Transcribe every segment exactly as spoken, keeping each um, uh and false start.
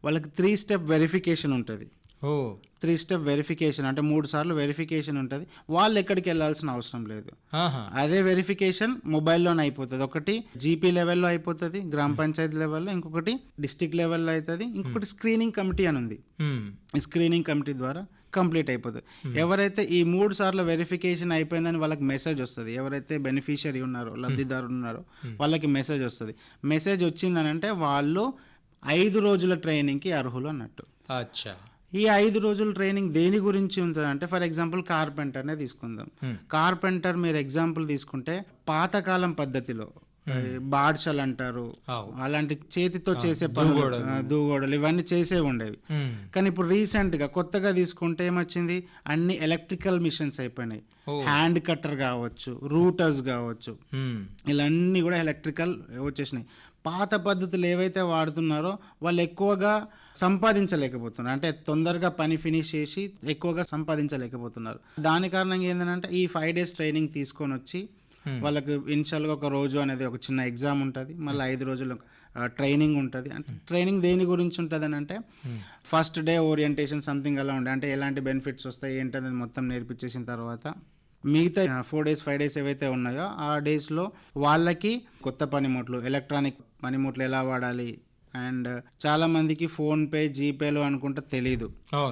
వాళ్ళకి three step verification ఉంటుంది. ఓ three step verification అంటే మూడు సార్లు వెరిఫికేషన్ ఉంటుంది. వాళ్ళు ఎక్కడికి వెళ్ళాల్సిన అవసరం లేదు. ఆహా. అదే వెరిఫికేషన్ మొబైల్లోనే అయిపోతుంది. ఒకటి జీపీ లెవెల్లో అయిపోతుంది, గ్రామ పంచాయతీ లెవెల్లో, ఇంకొకటి డిస్టిక్ లెవెల్లో అవుతుంది, ఇంకొకటి స్క్రీనింగ్ కమిటీ అని ఉంది. మ్మ్. ఈ స్క్రీనింగ్ కమిటీ ద్వారా కంప్లీట్ అయిపోతుంది. ఎవరైతే ఈ మూడు సార్లు వెరిఫికేషన్ అయిపోయిందని వాళ్ళకి మెసేజ్ వస్తుంది. ఎవరైతే బెనిఫిషియరీ ఉన్నారో, లబ్ధిదారులు ఉన్నారో వాళ్ళకి మెసేజ్ వస్తుంది. మెసేజ్ వచ్చిందని అంటే వాళ్ళు ఐదు రోజుల ట్రైనింగ్కి అర్హులు అన్నట్టు. అచ్చా. ఈ ఐదు రోజుల ట్రైనింగ్ దేని గురించి ఉంటుందంటే, ఫర్ ఎగ్జాంపుల్ కార్పెంటర్నే తీసుకుందాం. కార్పెంటర్ మీరు ఎగ్జాంపుల్ తీసుకుంటే పాతకాలం పద్ధతిలో బాడ్షలు అంటారు, అలాంటి చేతితో చేసే పనులు, దూగోడలు, ఇవన్నీ చేసే ఉండేవి. కానీ ఇప్పుడు రీసెంట్ గా కొత్తగా తీసుకుంటే ఏమొచ్చింది, అన్ని ఎలక్ట్రికల్ మిషన్స్ అయిపోయినాయి. హ్యాండ్ కట్టర్ కావచ్చు, రూటర్స్ కావచ్చు, ఇలా అన్ని కూడా ఎలక్ట్రికల్ వచ్చేసినాయి. పాత పద్ధతులు ఏవైతే వాడుతున్నారో వాళ్ళు ఎక్కువగా సంపాదించలేకపోతున్నారు, అంటే తొందరగా పని ఫినిష్ చేసి ఎక్కువగా సంపాదించలేకపోతున్నారు. దాని కారణంగా ఏంటంటే ఈ ఫైవ్ డేస్ ట్రైనింగ్ తీసుకొని వచ్చి వాళ్ళకి ఇనిషియల్గా ఒక రోజు అనేది ఒక చిన్న ఎగ్జామ్ ఉంటుంది, మళ్ళీ ఐదు రోజులు ట్రైనింగ్ ఉంటుంది. అంటే ట్రైనింగ్ దేని గురించి ఉంటుంది అని అంటే, ఫస్ట్ డే ఓరియంటేషన్ సంథింగ్ అలా ఉండే, అంటే ఎలాంటి బెనిఫిట్స్ వస్తాయి ఏంటనేది మొత్తం నేర్పించేసిన తర్వాత మిగతా ఫోర్ డేస్ ఫైవ్ డేస్ ఏవైతే ఉన్నాయో ఆ డేస్లో వాళ్ళకి కొత్త పనిముట్లు, ఎలక్ట్రానిక్ పనిముట్లు ఎలా వాడాలి, అండ్ చాలా మందికి ఫోన్ పే, జీపేలు అనుకుంటే తెలీదు.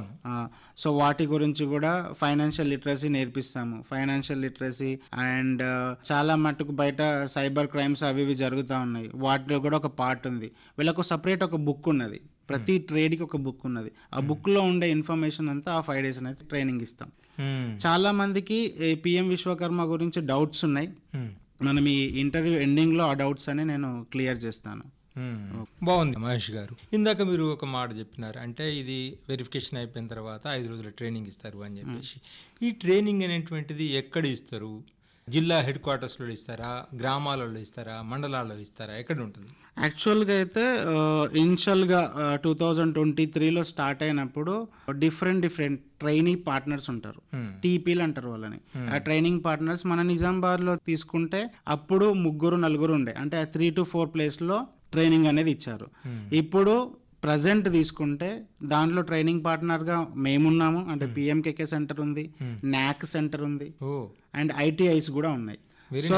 సో వాటి గురించి కూడా financial literacy నేర్పిస్తాము. Financial literacy and చాలా మట్టుకు బయట సైబర్ క్రైమ్స్ అవి ఇవి జరుగుతూ ఉన్నాయి, వాటిలో కూడా ఒక పార్ట్ ఉంది. వీళ్ళకు సపరేట్ ఒక బుక్ ఉన్నది, ప్రతి ట్రేడ్కి ఒక బుక్ ఉన్నది. ఆ బుక్ లో ఉండే ఇన్ఫర్మేషన్ అంతా ఆ ఫైవ్ డేస్ అయితే ట్రైనింగ్ ఇస్తాం. చాలా మందికి పిఎం విశ్వకర్మ గురించి డౌట్స్ ఉన్నాయి. మనం ఈ ఇంటర్వ్యూ ఎండింగ్ లో ఆ డౌట్స్ అని నేను క్లియర్ చేస్తాను. బాగుంది మహేష్ గారు. ఇందాక మీరు ఒక మాట చెప్పినారు, అంటే ఇది వెరిఫికేషన్ అయిపోయిన తర్వాత ఐదు రోజుల ట్రైనింగ్ ఇస్తారు అని చెప్పేసి. ఈ ట్రైనింగ్ అనేటువంటిది ఎక్కడ ఇస్తారు? జిల్లా హెడ్ క్వార్టర్స్లో ఇస్తారా, గ్రామాలలో ఇస్తారా, మండలాల్లో ఇస్తారా, ఎక్కడ ఉంటుంది? యాక్చువల్గా అయితే ఇనిషియల్గా టూ థౌజండ్ ట్వంటీ త్రీలో స్టార్ట్ అయినప్పుడు డిఫరెంట్ డిఫరెంట్ ట్రైనింగ్ పార్ట్నర్స్ ఉంటారు, టీపీలు అంటారు వాళ్ళని. ఆ ట్రైనింగ్ పార్ట్నర్స్ మన నిజామాబాద్ లో తీసుకుంటే అప్పుడు ముగ్గురు నలుగురు ఉండే, అంటే త్రీ టు ఫోర్ ప్లేస్ లో ట్రైనింగ్ అనేది ఇచ్చారు. ఇప్పుడు ప్రజెంట్ తీసుకుంటే దాంట్లో ట్రైనింగ్ పార్ట్నర్ గా మేమున్నాము, అంటే పిఎంకేకే సెంటర్ ఉంది, నాక్ సెంటర్ ఉంది, అండ్ ఐటీఐస్ కూడా ఉన్నాయి. సో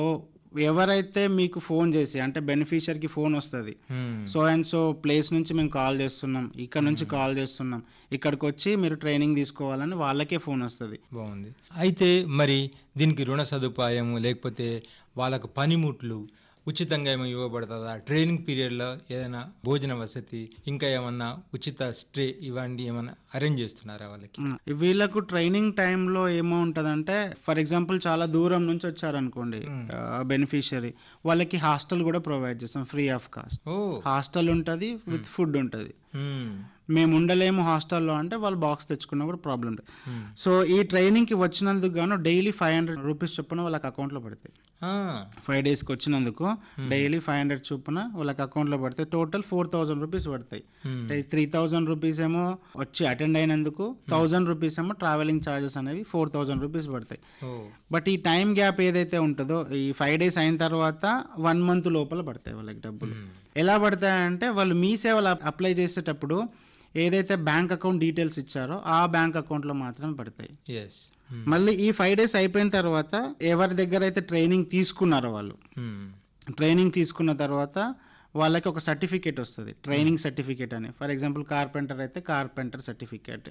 ఎవరైతే మీకు ఫోన్ చేసి, అంటే బెనిఫిషియర్కి ఫోన్ వస్తుంది, సో అండ్ సో ప్లేస్ నుంచి మేము కాల్ చేస్తున్నాం, ఇక్కడ నుంచి కాల్ చేస్తున్నాం, ఇక్కడికి వచ్చి మీరు ట్రైనింగ్ తీసుకోవాలని వాళ్ళకే ఫోన్ వస్తుంది. బాగుంది. అయితే మరి దీనికి రుణ సదుపాయం లేకపోతే వాళ్ళకు పనిముట్లు ఉచితంగా ఏమో ఇవ్వబడుతుందా? ట్రైనింగ్ పీరియడ్లో ఏదైనా భోజన వసతి, ఇంకా ఏమన్నా ఉచిత స్టే, ఇవన్నీ ఏమన్నా అరేంజ్ చేస్తున్నారా వాళ్ళకి? వీళ్ళకు ట్రైనింగ్ టైంలో ఏమో ఉంటదంటే, ఫర్ ఎగ్జాంపుల్ చాలా దూరం నుంచి వచ్చారనుకోండి బెనిఫిషియరీ, వాళ్ళకి హాస్టల్ కూడా ప్రొవైడ్ చేస్తాం ఫ్రీ ఆఫ్ కాస్ట్. హాస్టల్ ఉంటుంది విత్ ఫుడ్ ఉంటుంది. మేము ఉండలేము హాస్టల్లో అంటే వాళ్ళు బాక్స్ తెచ్చుకున్నా కూడా ప్రాబ్లం లేదు. సో ఈ ట్రైనింగ్ కి వచ్చినందుకు గాను డైలీ ఫైవ్ హండ్రెడ్ రూపీస్ చొప్పున వాళ్ళకి అకౌంట్ లో పడతాయి. ఫైవ్ డేస్ కి వచ్చినందుకు డైలీ ఫైవ్ హండ్రెడ్ చొప్పున వాళ్ళకి అకౌంట్ లో పడతాయి. టోటల్ ఫోర్ థౌసండ్ రూపీస్ పడతాయి. త్రీ థౌసండ్ రూపీస్ ఏమో వచ్చి అటెండ్ అయినందుకు, థౌసండ్ రూపీస్ ఏమో ట్రావెలింగ్ ఛార్జెస్ అనేవి ఫోర్ థౌసండ్ రూపీస్ పడతాయి. బట్ ఈ టైం గ్యాప్ ఏదైతే ఉంటుందో, ఈ ఫైవ్ డేస్ అయిన తర్వాత వన్ మంత్ లోపల పడతాయి వాళ్ళకి డబ్బులు. ఎలా పడతాయంటే, వాళ్ళు మీ సేవలు అప్లై చేసేటప్పుడు ఏదైతే బ్యాంక్ అకౌంట్ డీటెయిల్స్ ఇచ్చారో ఆ బ్యాంక్ అకౌంట్ లో మాత్రమే పడతాయి. మళ్ళీ ఈ ఫైవ్ డేస్ అయిపోయిన తర్వాత ఎవరి దగ్గర అయితే ట్రైనింగ్ తీసుకున్నారో వాళ్ళు, ట్రైనింగ్ తీసుకున్న తర్వాత వాళ్ళకి ఒక సర్టిఫికేట్ వస్తుంది, ట్రైనింగ్ సర్టిఫికేట్ అని. ఫర్ ఎగ్జాంపుల్ కార్పెంటర్ అయితే కార్పెంటర్ సర్టిఫికేట్,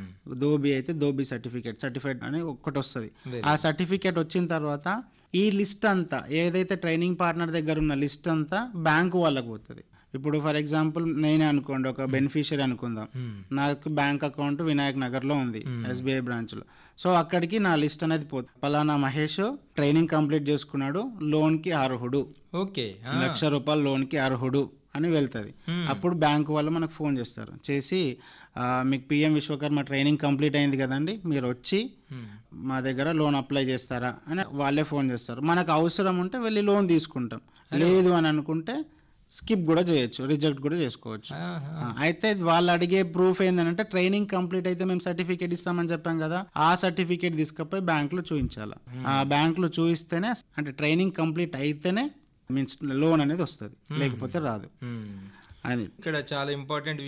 దోబీ అయితే దోబీ సర్టిఫికేట్ సర్టిఫైడ్ అని ఒకటి వస్తుంది. ఆ సర్టిఫికేట్ వచ్చిన తర్వాత ఈ లిస్ట్ అంతా, ఏదైతే ట్రైనింగ్ పార్ట్నర్ దగ్గర ఉన్న లిస్ట్ అంతా బ్యాంకు వాళ్ళకు పోతుంది. ఇప్పుడు ఫర్ ఎగ్జాంపుల్ నేనే అనుకోండి, ఒక బెనిఫిషియరీ అనుకుందాం, నాకు బ్యాంక్ అకౌంట్ వినాయక్ నగర్ లో ఉంది, ఎస్బీఐ బ్రాంచ్ లో. సో అక్కడికి నా లిస్ట్ అనేది పోతుంది. పలానా మహేష్ ట్రైనింగ్ కంప్లీట్ చేసుకున్నాడు, లోన్ కి అర్హుడు, ఓకే లక్ష రూపాయల లోన్ కి అర్హుడు అని వెళ్తుంది. అప్పుడు బ్యాంకు వాళ్ళు మనకు ఫోన్ చేస్తారు, చేసి మీకు పిఎం విశ్వకర్మ ట్రైనింగ్ కంప్లీట్ అయింది కదండి, మీరు వచ్చి మా దగ్గర లోన్ అప్లై చేస్తారా అని వాళ్ళే ఫోన్ చేస్తారు. మనకు అవసరం ఉంటే వెళ్ళి లోన్ తీసుకుంటాం, లేదు అని అనుకుంటే స్కిప్ కూడా చేయొచ్చు, రిజెక్ట్ కూడా చేసుకోవచ్చు. అయితే వాళ్ళు అడిగే ప్రూఫ్ ఏంటంటే, ట్రైనింగ్ కంప్లీట్ అయితే మేము సర్టిఫికేట్ ఇస్తామని చెప్పాం కదా, ఆ సర్టిఫికేట్ తీసుకపోయి బ్యాంక్ లో చూపించాలి. ఆ బ్యాంక్ లో చూపిస్తేనే, అంటే ట్రైనింగ్ కంప్లీట్ అయితేనే మీన్స్ లోన్ అనేది వస్తుంది, లేకపోతే రాదు. అది ఇక్కడ చాలా ఇంపార్టెంట్